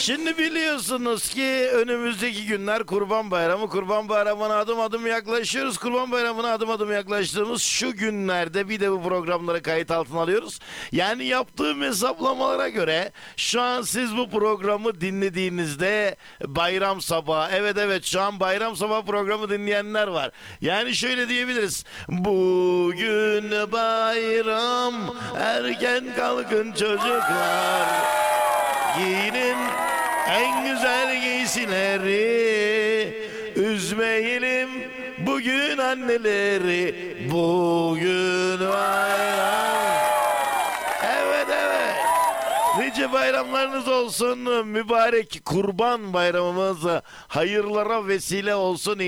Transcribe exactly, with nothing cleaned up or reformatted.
Şimdi biliyorsunuz ki önümüzdeki günler Kurban Bayramı. Kurban Bayramı'na adım adım yaklaşıyoruz. Kurban Bayramı'na adım adım yaklaştığımız şu günlerde bir de bu programları kayıt altına alıyoruz. Yani yaptığım hesaplamalara göre şu an siz bu programı dinlediğinizde bayram sabahı. Evet evet şu an bayram sabahı programı dinleyenler var. Yani şöyle diyebiliriz. Bugün bayram, erken kalkın çocuklar. Giyinin en güzel giysileri, üzmeyelim bugün anneleri. Bugün bayram. Evet evet. Nice bayramlarınız olsun. Mübarek Kurban Bayramımız hayırlara vesile olsun.